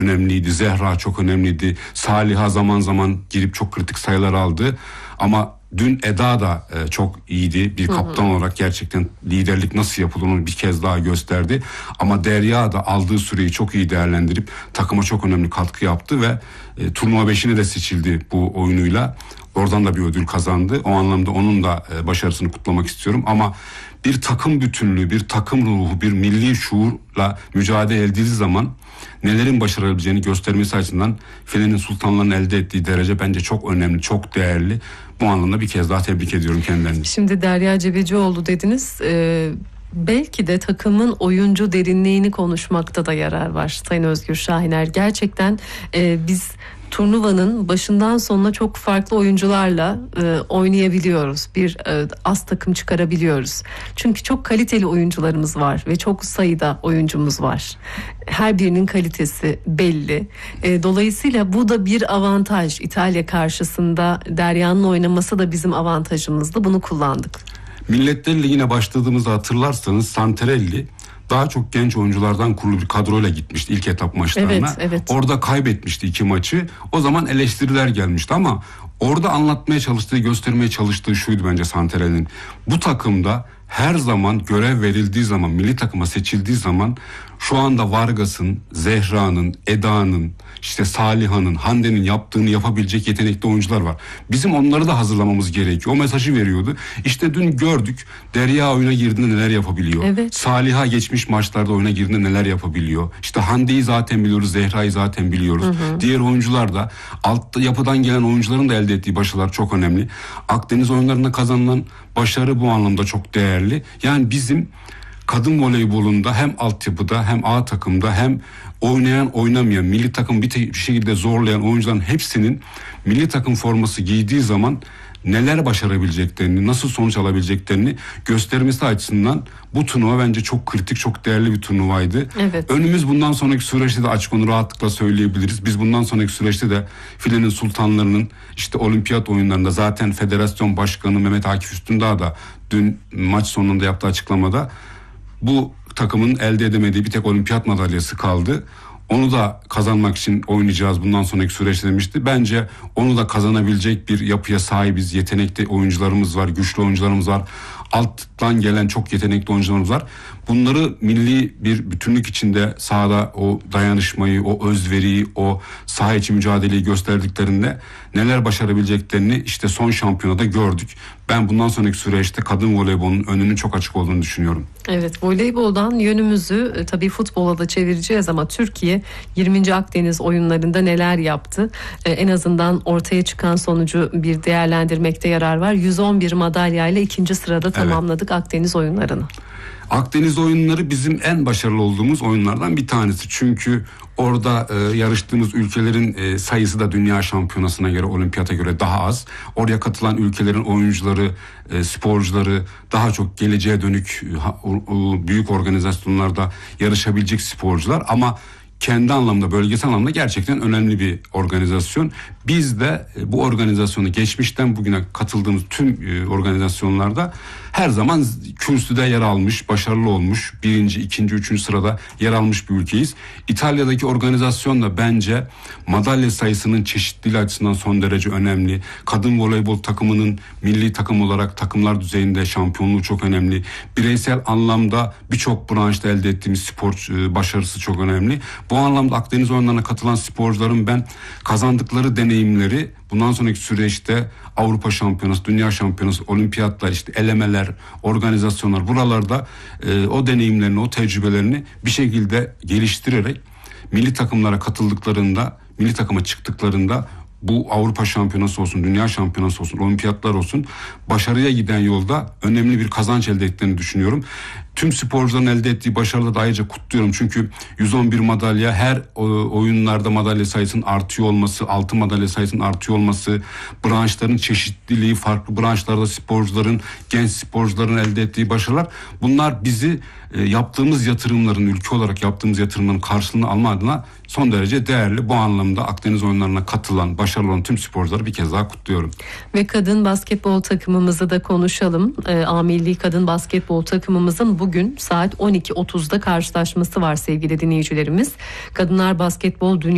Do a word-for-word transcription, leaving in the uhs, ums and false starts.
önemliydi. Zehra çok önemliydi. Saliha zaman zaman girip çok kritik sayılar aldı. Ama dün Eda da e, çok iyiydi. Bir kaptan hı hı. olarak gerçekten liderlik nasıl yapılır onu bir kez daha gösterdi. Ama Derya da aldığı süreyi çok iyi değerlendirip takıma çok önemli katkı yaptı ve e, turnuva beşine de seçildi bu oyunuyla. Oradan da bir ödül kazandı. O anlamda onun da e, başarısını kutlamak istiyorum. Ama bir takım bütünlüğü, bir takım ruhu, bir milli şuurla mücadele edildiği zaman nelerin başarabileceğini göstermesi açısından Filenin Sultanları'nın elde ettiği derece bence çok önemli, çok değerli. Bu anlamda bir kez daha tebrik ediyorum kendilerini. Şimdi Derya Cebecioğlu dediniz. Ee, belki de takımın oyuncu derinliğini konuşmakta da yarar var Sayın Özgür Şahiner. Gerçekten e, biz turnuvanın başından sonuna çok farklı oyuncularla e, oynayabiliyoruz. Bir e, az takım çıkarabiliyoruz. Çünkü çok kaliteli oyuncularımız var ve çok sayıda oyuncumuz var. Her birinin kalitesi belli. E, dolayısıyla bu da bir avantaj. İtalya karşısında Derya'nın oynaması da bizim avantajımızdı. Bunu kullandık. Milletler Ligi'ne başladığımızda hatırlarsanız Santarelli daha çok genç oyunculardan kurulu bir kadroyla gitmişti ilk etap maçlarına. Evet, evet. Orada kaybetmişti iki maçı. O zaman eleştiriler gelmişti ama orada anlatmaya çalıştığı, göstermeye çalıştığı şuydu bence Santarelli'nin. Bu takımda her zaman görev verildiği zaman, milli takıma seçildiği zaman şu anda Vargas'ın, Zehra'nın, Eda'nın, işte Saliha'nın, Hande'nin yaptığını yapabilecek yetenekli oyuncular var. Bizim onları da hazırlamamız gerekiyor. O mesajı veriyordu. İşte dün gördük Derya oyuna girdiğinde neler yapabiliyor. Evet. Saliha geçmiş maçlarda oyuna girdiğinde neler yapabiliyor. İşte Hande'yi zaten biliyoruz, Zehra'yı zaten biliyoruz. Hı hı. Diğer oyuncular da altta yapıdan gelen oyuncuların da elde ettiği başarılar çok önemli. Akdeniz oyunlarında kazanılan başarı bu anlamda çok değerli. Yani bizim kadın voleybolunda hem altyapıda hem A takımda hem oynayan oynamayan milli takım bir, te- bir şekilde zorlayan oyuncuların hepsinin milli takım forması giydiği zaman neler başarabileceklerini, nasıl sonuç alabileceklerini göstermesi açısından bu turnuva bence çok kritik, çok değerli bir turnuvaydı. Evet. Önümüz bundan sonraki süreçte de açık, onu rahatlıkla söyleyebiliriz. Biz bundan sonraki süreçte de Filenin Sultanları'nın işte olimpiyat oyunlarında zaten Federasyon Başkanı Mehmet Akif Üstündağ da dün maç sonunda yaptığı açıklamada bu takımın elde edemediği bir tek olimpiyat madalyası kaldı. Onu da kazanmak için oynayacağız bundan sonraki süreçte demişti. Bence onu da kazanabilecek bir yapıya sahibiz. Yetenekli oyuncularımız var, güçlü oyuncularımız var. Alttan gelen çok yetenekli oyuncularımız var. Bunları milli bir bütünlük içinde sahada o dayanışmayı, o özveriyi, o saha içi mücadeleyi gösterdiklerinde neler başarabileceklerini işte son şampiyonada gördük. Ben bundan sonraki süreçte kadın voleybolunun önünün çok açık olduğunu düşünüyorum. Evet, voleyboldan yönümüzü e, tabii futbola da çevireceğiz ama Türkiye yirminci Akdeniz oyunlarında neler yaptı? E, en azından ortaya çıkan sonucu bir değerlendirmekte yarar var. yüz on bir madalyayla ikinci sırada tamamladık evet. Akdeniz oyunlarını. Akdeniz oyunları bizim en başarılı olduğumuz oyunlardan bir tanesi. Çünkü orada e, yarıştığımız ülkelerin e, sayısı da dünya şampiyonasına göre, olimpiyata göre daha az. Oraya katılan ülkelerin oyuncuları, e, sporcuları daha çok geleceğe dönük ha, o, o, büyük organizasyonlarda yarışabilecek sporcular ama kendi anlamda, bölgesel anlamda gerçekten önemli bir organizasyon. Biz de bu organizasyonu geçmişten bugüne katıldığımız tüm organizasyonlarda her zaman kürsüde yer almış, başarılı olmuş, birinci, ikinci, üçüncü sırada yer almış bir ülkeyiz. İtalya'daki organizasyon da bence madalya sayısının çeşitliliği açısından son derece önemli. Kadın voleybol takımının milli takım olarak takımlar düzeyinde şampiyonluğu çok önemli. Bireysel anlamda birçok branşta elde ettiğimiz spor başarısı çok önemli. Bu anlamda Akdeniz oyunlarına katılan sporcuların ben kazandıkları deneyimleri bundan sonraki süreçte Avrupa Şampiyonası, Dünya Şampiyonası, olimpiyatlar, işte elemeler, organizasyonlar buralarda e, o deneyimlerini, o tecrübelerini bir şekilde geliştirerek milli takımlara katıldıklarında, milli takıma çıktıklarında bu Avrupa Şampiyonası olsun, Dünya Şampiyonası olsun, olimpiyatlar olsun başarıya giden yolda önemli bir kazanç elde ettiğini düşünüyorum. Tüm sporcuların elde ettiği başarıda da ayrıca kutluyorum. Çünkü yüz on bir madalya, her oyunlarda madalya sayısının artıyor olması, altın madalya sayısının artıyor olması, branşların çeşitliliği, farklı branşlarda sporcuların, genç sporcuların elde ettiği başarılar. Bunlar bizi e, yaptığımız yatırımların, ülke olarak yaptığımız yatırımların karşılığını alma adına son derece değerli. Bu anlamda Akdeniz oyunlarına katılan, başarılı olan tüm sporcuları bir kez daha kutluyorum. Ve kadın basketbol takımımızı da konuşalım. E, A Milli Kadın Basketbol takımımızın bugün saat on iki otuzda karşılaşması var sevgili dinleyicilerimiz. Kadınlar Basketbol Dünya